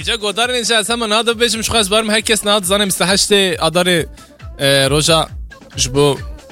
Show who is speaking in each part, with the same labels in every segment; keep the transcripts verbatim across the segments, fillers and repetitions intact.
Speaker 1: جا گودار نیست از همه ناده بشم شخص بارم هر کس ناده زانه بیست و هشت آدار روژا جبو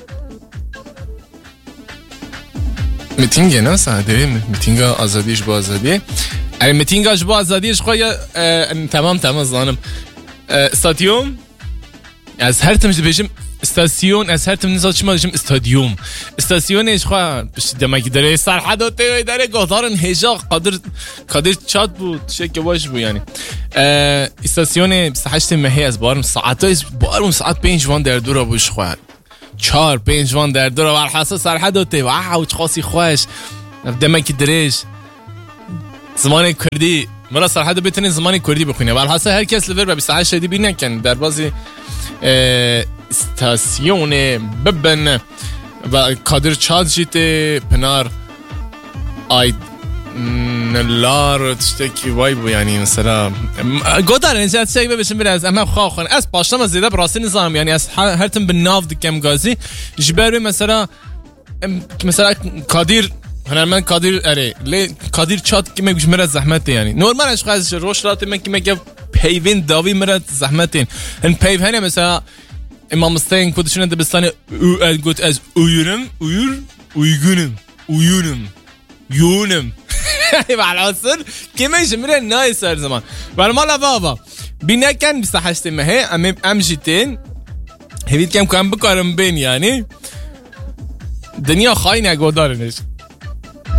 Speaker 1: میتینگه نه ساعته میتینگ آزادیش با آزادی اری میتینگاش با آزادیش خواهی تمام تمام زانم استادیوم از هر تمش بشم استاسیون از هر تم نزاد شما بشم استادیوم استاسیونش خواه دمکی داره سرحد و تیوی داره گذارن هجا قادر قادر چاد بود شکل باش بود یعنی استاسیون بیست و هشت مهی از بارم ساعت بارم ساعت پنج وان در دورا بوش خواه چهار پنج وان در دورا والحاسه سرحد و تیوی واو چه خاصی خوش دمکی درش زمان کردی مرا سرحد بتونین زمان کردی بخونه والحاسه هر کس لور بیست و هشت دی بینن کن در بازی استاسیون ببن و قادر چاد جیت پنار آی نلار تشتکی وای بو یعنی مثلا گودار نجات شيء بشم براز اما خو خو اس باشتم زیاده براسی نظام یعنی از هر تم بناف دکم گازی جبر مثلا مثلا قادر هنرمند قادر اره لی قادر چاد که میگوش مرا زحمت یعنی نورمال اش خاص روش رات من که میگه پیوین داوی مرا زحمتین ان پیو هنه مثلا امام مستین کدشون دبستان او گوت از اویرم اویر اویگونم اویونم یونم بالعصر که میشه میره نایس هر زمان ولی مالا بابا بینه کن بیست و هشت مهه ام ام جیتین هیوید کم کم بکارم بین یعنی دنیا خواهی نگودارنش